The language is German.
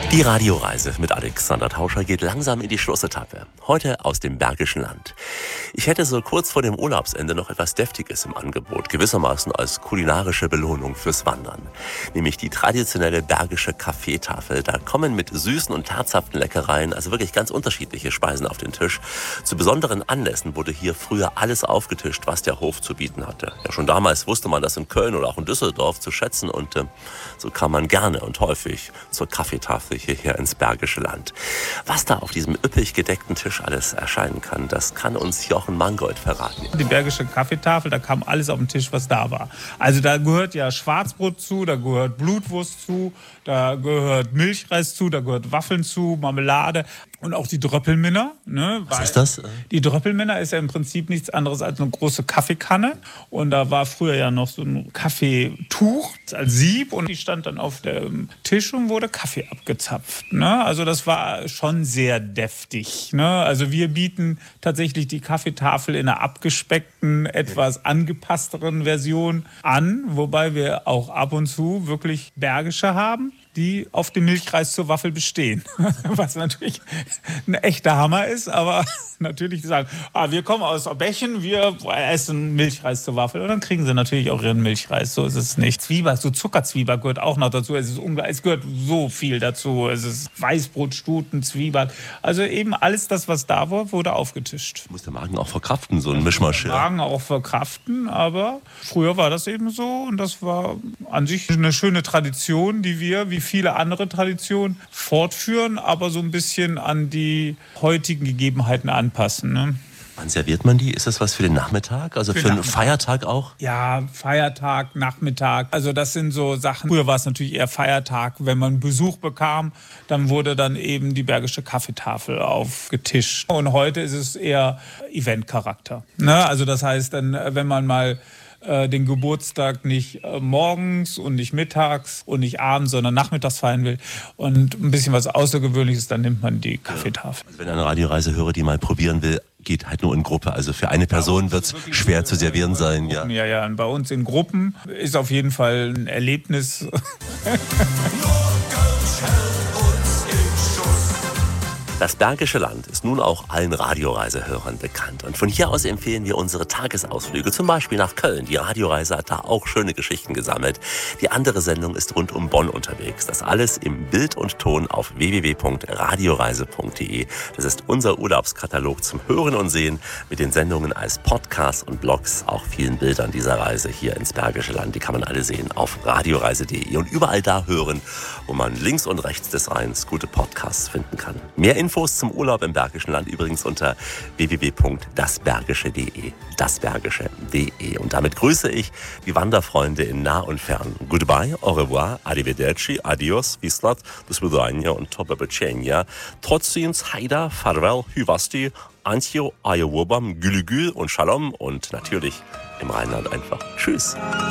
Die Radioreise mit Alexander Tauscher geht langsam in die Schlussetappe. Heute aus dem Bergischen Land. Ich hätte so kurz vor dem Urlaubsende noch etwas Deftiges im Angebot, gewissermaßen als kulinarische Belohnung fürs Wandern. Nämlich die traditionelle bergische Kaffeetafel. Da kommen mit süßen und herzhaften Leckereien, also wirklich ganz unterschiedliche Speisen auf den Tisch. Zu besonderen Anlässen wurde hier früher alles aufgetischt, was der Hof zu bieten hatte. Ja, schon damals wusste man das in Köln oder auch in Düsseldorf zu schätzen und so kam man gerne und häufig zur Kaffeetafel hierher ins Bergische Land. Was da auf diesem üppig gedeckten Tisch alles erscheinen kann, das kann uns Jochen Mangold verraten. Die bergische Kaffeetafel, da kam alles auf den Tisch, was da war. Also da gehört ja Schwarzbrot zu, da gehört Blutwurst zu, da gehört Milchreis zu, da gehört Waffeln zu, Marmelade und auch die Dröppelminner. Ne? Was ist das? Die Dröppelminner ist ja im Prinzip nichts anderes als eine große Kaffeekanne. Und da war früher ja noch so ein Kaffeetuch als Sieb und die stand dann auf dem Tisch und wurde Kaffee abgezapft. Ne? Also das war schon sehr deftig. Ne? Also wir bieten tatsächlich die Kaffeetafel in einer abgespeckten, etwas angepassteren Version an, wobei wir auch ab und zu wirklich bergische haben, die auf dem Milchreis zur Waffel bestehen. Was natürlich ein echter Hammer ist, aber natürlich sagen, wir kommen aus Bächen, wir essen Milchreis zur Waffel. Und dann kriegen sie natürlich auch ihren Milchreis. So ist es nicht. Zwieback, so Zuckerzwieback gehört auch noch dazu. Es gehört so viel dazu. Es ist Weißbrot, Stuten, Zwieback. Also eben alles das, was da war, wurde aufgetischt. Muss der Magen auch verkraften, so ein Mischmasch. Der Magen auch verkraften, aber früher war das eben so. Und das war an sich eine schöne Tradition, die wir, wie viele andere Traditionen, fortführen, aber so ein bisschen an die heutigen Gegebenheiten anpassen. Ne? Wann serviert man die? Ist das was für den Nachmittag? Also für einen Feiertag auch? Ja, Feiertag, Nachmittag. Also das sind so Sachen. Früher war es natürlich eher Feiertag. Wenn man Besuch bekam, dann wurde dann eben die bergische Kaffeetafel aufgetischt. Und heute ist es eher Eventcharakter. Ne? Also das heißt, dann, wenn man mal den Geburtstag nicht morgens und nicht mittags und nicht abends, sondern nachmittags feiern will und ein bisschen was Außergewöhnliches, dann nimmt man die Kaffeetafel. Also wenn eine Radioreisehörer die mal probieren will, geht halt nur in Gruppe. Also für eine Person wird es schwer zu servieren sein. Ja. Ja, und bei uns in Gruppen ist auf jeden Fall ein Erlebnis. Das Bergische Land ist nun auch allen Radioreisehörern bekannt. Und von hier aus empfehlen wir unsere Tagesausflüge, zum Beispiel nach Köln. Die Radioreise hat da auch schöne Geschichten gesammelt. Die andere Sendung ist rund um Bonn unterwegs. Das alles im Bild und Ton auf www.radioreise.de. Das ist unser Urlaubskatalog zum Hören und Sehen mit den Sendungen als Podcasts und Blogs, auch vielen Bildern dieser Reise hier ins Bergische Land. Die kann man alle sehen auf radioreise.de und überall da hören, wo man links und rechts des Rheins gute Podcasts finden kann. Mehr Infos zum Urlaub im Bergischen Land übrigens unter www.dasbergische.de. dasbergische.de. Und damit grüße ich die Wanderfreunde in nah und fern. Goodbye, au revoir, arrivederci, adios, vislat, do svidania und to побачення. Trotzdem, haida, farewell, hyvasti, antjo, ayowobam, gülügül und shalom und natürlich im Rheinland einfach tschüss.